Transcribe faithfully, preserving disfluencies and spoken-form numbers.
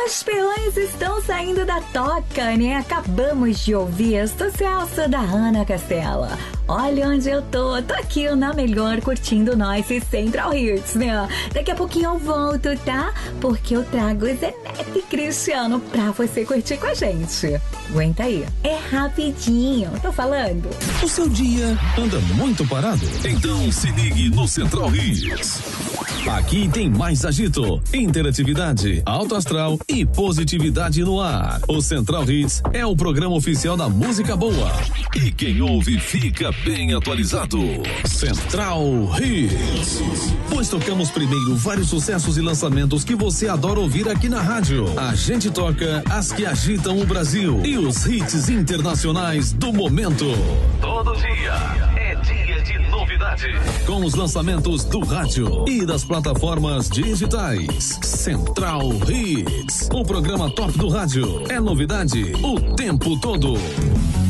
Os peões estão saindo da toca, né? Acabamos de ouvir Sucesso da Ana Castela. Olha onde eu tô. Tô aqui na melhor curtindo nós Central Hits, né? Daqui a pouquinho eu volto, tá? Porque eu trago Zenete e Cristiano pra você curtir com a gente. Aguenta aí. É rapidinho. Tô falando. O seu dia anda muito parado? Então se ligue no Central Hits. Aqui tem mais agito, interatividade, alto astral e positividade no ar. O Central Hits é o programa oficial da música boa. E quem ouve fica bem atualizado. Central Hits. Pois tocamos primeiro vários sucessos e lançamentos que você adora ouvir aqui na rádio. A gente toca as que agitam o Brasil e os hits internacionais do momento. Todo dia é dia de novidade. Com os lançamentos do rádio e das plataformas digitais. Central Hits. O programa top do rádio. É novidade o tempo todo.